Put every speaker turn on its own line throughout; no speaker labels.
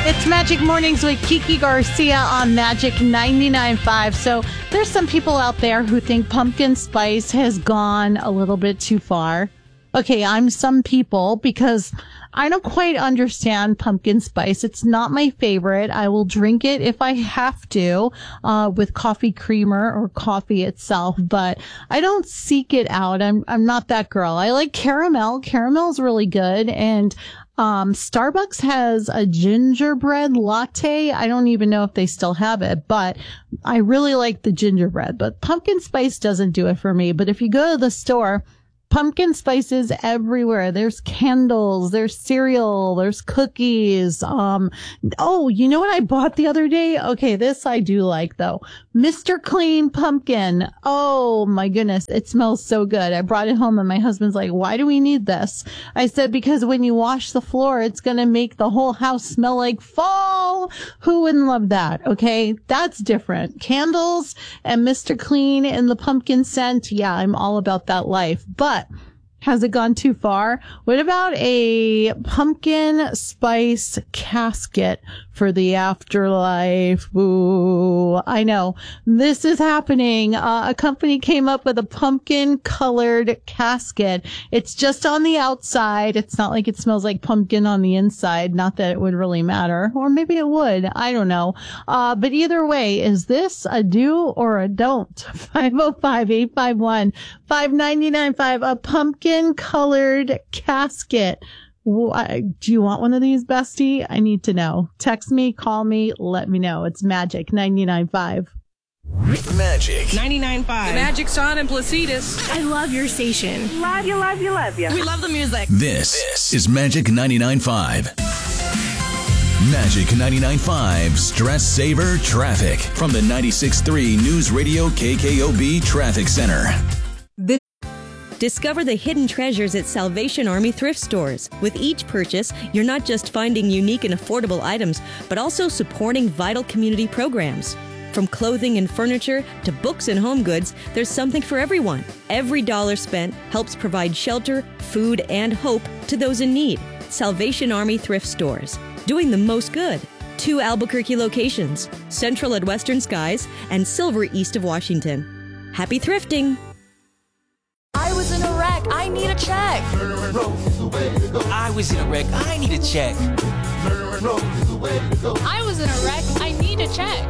It's Magic Mornings with Kiki Garcia on Magic 99.5. So there's some people out there who think pumpkin spice has gone a little bit too far. Okay, I'm some people because I don't quite understand pumpkin spice. It's not my favorite. I will drink it if I have to, with coffee creamer or coffee itself, but I don't seek it out. I'm not that girl. I like caramel. Caramel's really good. And Starbucks has a gingerbread latte. I don't even know if they still have it, but I really like the gingerbread, but pumpkin spice doesn't do it for me. But if you go to the store, pumpkin spice is everywhere. There's candles, there's cereal, there's cookies. Oh, you know what I bought the other day? Okay, this I do like though. Mr. Clean pumpkin. Oh my goodness. It smells so good. I brought it home and my husband's like, why do we need this? I said, because when you wash the floor, it's going to make the whole house smell like fall. Who wouldn't love that? Okay. That's different. Candles and Mr. Clean and the pumpkin scent. Yeah, I'm all about that life, but has it gone too far? What about a pumpkin spice casket for the afterlife? Ooh, I know. This is happening. A company came up with a pumpkin colored casket. It's just on the outside. It's not like it smells like pumpkin on the inside. Not that it would really matter. Or maybe it would. I don't know. But either way, is this a do or a don't? 505-851-5995. A pumpkin colored casket. Do you want one of these, bestie? I need to know. Text me, call me, let me know. It's Magic 99.5.
Magic
99.5. The Magic's on in Placitas.
I love your station.
Love you, love you, love you.
We love the music.
This is Magic 99.5. Magic 99.5 Stress Saver Traffic from the 96.3 News Radio KKOB Traffic Center.
Discover the hidden treasures at Salvation Army thrift stores. With each purchase, you're not just finding unique and affordable items, but also supporting vital community programs. From clothing and furniture to books and home goods, there's something for everyone. Every dollar spent helps provide shelter, food, and hope to those in need. Salvation Army thrift stores, doing the most good. 2 Albuquerque locations, Central at Western Skies and Silver east of Washington. Happy thrifting!
I was in a wreck. I need a check.
I was in a wreck. I need a check.
I was in a wreck. I need a check.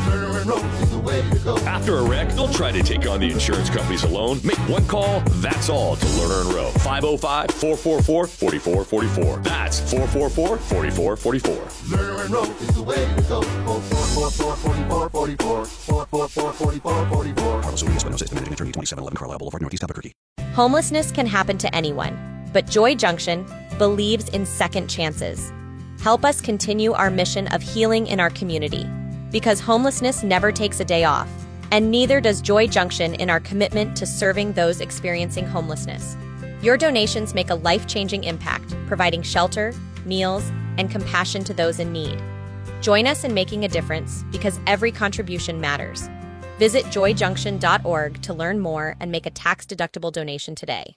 After a wreck, don't try to take on the insurance companies alone. Make one call, that's all, to Lerner and Rowe. 505-444-4444. That's 444-4444.
Lerner and Rowe is the way to go. 444-4444. 444-4444.
Carlos Urias, Buenos Aires, Managing Attorney, 2711 Carlisle Boulevard, Northeast Albuquerque.
Homelessness can happen to anyone, but Joy Junction believes in second chances. Help us continue our mission of healing in our community, because homelessness never takes a day off, and neither does Joy Junction in our commitment to serving those experiencing homelessness. Your donations make a life-changing impact, providing shelter, meals, and compassion to those in need. Join us in making a difference, because every contribution matters. Visit joyjunction.org to learn more and make a tax-deductible donation today.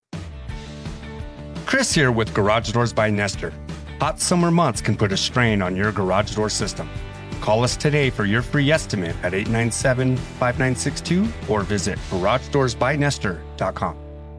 Chris here with Garage Doors by Nestor. Hot summer months can put a strain on your garage door system. Call us today for your free estimate at 897-5962 or visit GarageDoorsByNestor.com.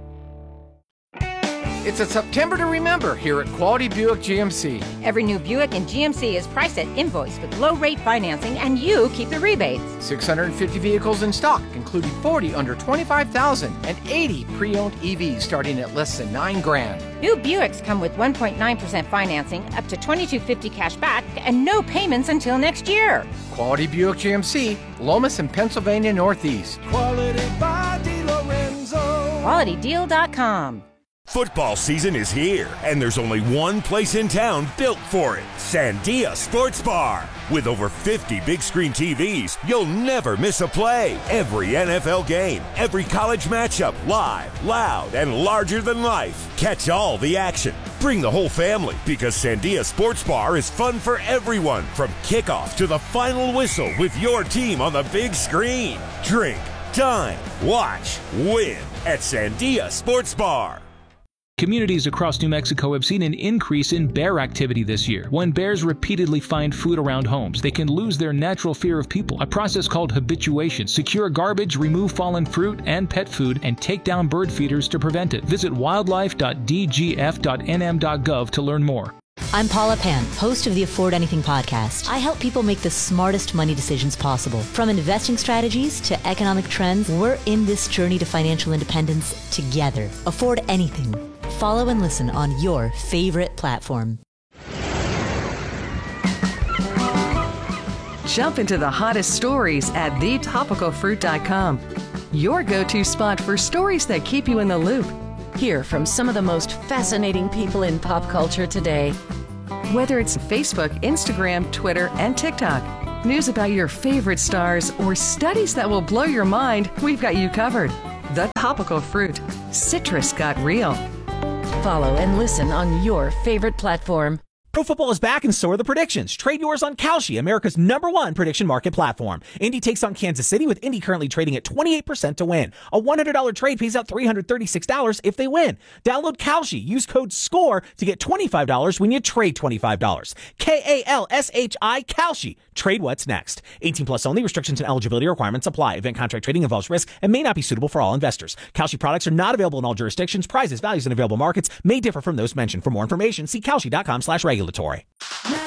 It's a September to remember here at Quality Buick GMC.
Every new Buick in GMC is priced at invoice with low-rate financing, and you keep the rebates.
650 vehicles in stock, including 40 under $25,000 and 80 pre-owned EVs starting at less than $9,000.
New Buicks come with 1.9% financing, up to $2,250 cash back, and no payments until next year.
Quality Buick GMC, Lomas and Pennsylvania Northeast.
Quality by DeLorenzo.
QualityDeal.com.
Football season is here, and there's only one place in town built for it, Sandia Sports Bar. With over 50 big screen TVs, you'll never miss a play. Every NFL game, every college matchup, live, loud, and larger than life. Catch all the action. Bring the whole family, because Sandia Sports Bar is fun for everyone, from kickoff to the final whistle with your team on the big screen. Drink, dine, watch, win at Sandia Sports Bar.
Communities across New Mexico have seen an increase in bear activity this year. When bears repeatedly find food around homes, they can lose their natural fear of people. A process called habituation. Secure garbage, remove fallen fruit and pet food, and take down bird feeders to prevent it. Visit wildlife.dgf.nm.gov to learn more.
I'm Paula Pan, host of the Afford Anything podcast. I help people make the smartest money decisions possible. From investing strategies to economic trends, we're in this journey to financial independence together. Afford Anything. Follow and listen on your favorite platform.
Jump into the hottest stories at thetopicalfruit.com. Your go-to spot for stories that keep you in the loop. Hear from some of the most fascinating people in pop culture today. Whether it's Facebook, Instagram, Twitter, and TikTok, news about your favorite stars, or studies that will blow your mind, we've got you covered. The Topical Fruit. Citrus got real. Follow and listen on your favorite platform.
Pro football is back and so are the predictions. Trade yours on Kalshi, America's #1 prediction market platform. Indy takes on Kansas City, with Indy currently trading at 28% to win. A $100 trade pays out $336 if they win. Download Kalshi. Use code SCORE to get $25 when you trade $25. KALSHI, Kalshi. Trade what's next. 18 plus only. Restrictions and eligibility requirements apply. Event contract trading involves risk and may not be suitable for all investors. Kalshi products are not available in all jurisdictions. Prices, values, and available markets may differ from those mentioned. For more information, see Kalshi.com/regulatory.